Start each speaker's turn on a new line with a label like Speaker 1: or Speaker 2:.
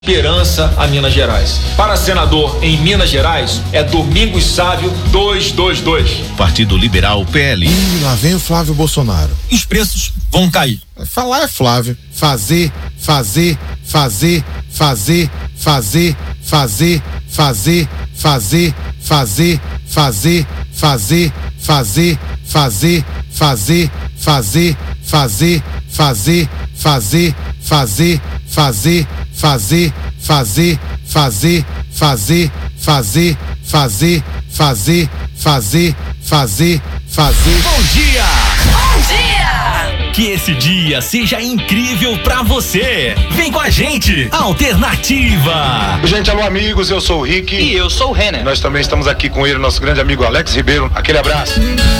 Speaker 1: Esperança a Minas Gerais. Para senador em Minas Gerais é Domingos Sávio 222.
Speaker 2: Partido Liberal PL.
Speaker 3: Lá vem o Flávio Bolsonaro.
Speaker 1: Os preços vão cair.
Speaker 3: Falar é Flávio. Fazer.
Speaker 2: Bom dia!
Speaker 4: Bom dia!
Speaker 2: Que esse dia seja incrível pra você. Vem com a gente, Alternativa.
Speaker 5: Gente, alô amigos, eu sou o Rick.
Speaker 4: E eu sou o Renner.
Speaker 5: Nós também estamos aqui com ele, nosso grande amigo Alex Ribeiro. Aquele abraço.